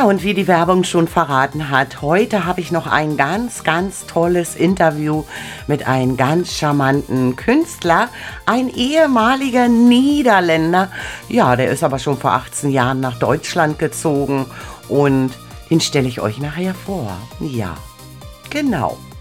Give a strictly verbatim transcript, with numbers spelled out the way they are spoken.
Ja, und wie die Werbung schon verraten hat, heute habe ich noch ein ganz, ganz tolles Interview mit einem ganz charmanten Künstler, ein ehemaliger Niederländer. Ja, der ist aber schon vor achtzehn Jahren nach Deutschland gezogen und den stelle ich euch nachher vor. Ja, genau.